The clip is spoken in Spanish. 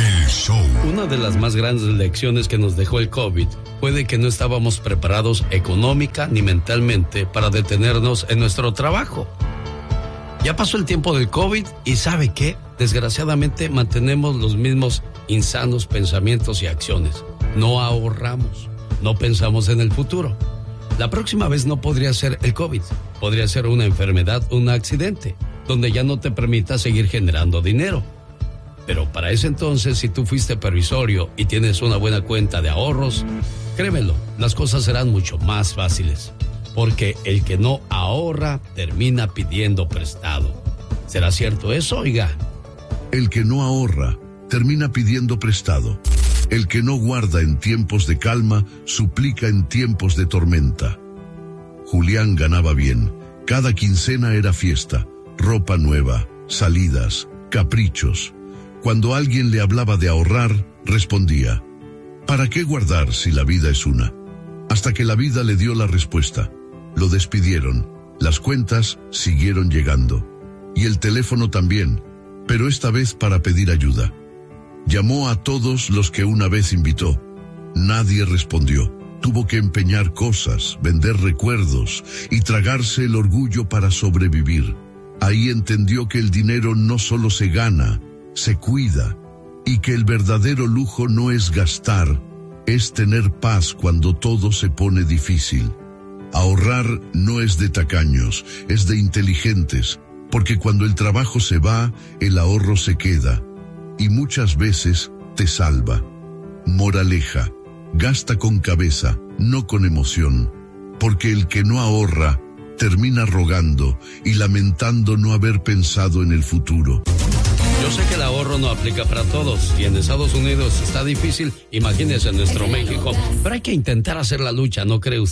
El show. Una de las más grandes lecciones que nos dejó el COVID fue de que no estábamos preparados económica ni mentalmente para detenernos en nuestro trabajo. Ya pasó el tiempo del COVID y ¿sabe qué? Desgraciadamente mantenemos los mismos insanos pensamientos y acciones. No ahorramos, no pensamos en el futuro. La próxima vez no podría ser el COVID, podría ser una enfermedad, un accidente, donde ya no te permita seguir generando dinero. Pero para ese entonces, si tú fuiste previsorio y tienes una buena cuenta de ahorros, créemelo, las cosas serán mucho más fáciles. Porque el que no ahorra termina pidiendo prestado. ¿Será cierto eso, oiga? El que no ahorra termina pidiendo prestado. El que no guarda en tiempos de calma suplica en tiempos de tormenta. Julián ganaba bien. Cada quincena era fiesta, ropa nueva, salidas, caprichos. Cuando alguien le hablaba de ahorrar, respondía: ¿para qué guardar si la vida es una? Hasta que la vida le dio la respuesta. Lo despidieron, las cuentas siguieron llegando. Y el teléfono también, pero esta vez para pedir ayuda. Llamó a todos los que una vez invitó. Nadie respondió. Tuvo que empeñar cosas, vender recuerdos y tragarse el orgullo para sobrevivir. Ahí entendió que el dinero no solo se gana, se cuida, y que el verdadero lujo no es gastar, es tener paz cuando todo se pone difícil. Ahorrar no es de tacaños, es de inteligentes, porque cuando el trabajo se va, el ahorro se queda, y muchas veces te salva. Moraleja: gasta con cabeza, no con emoción, porque el que no ahorra termina rogando y lamentando no haber pensado en el futuro. Yo sé que el ahorro no aplica para todos y en Estados Unidos está difícil, imagínense en nuestro México, pero hay que intentar hacer la lucha, ¿no cree usted?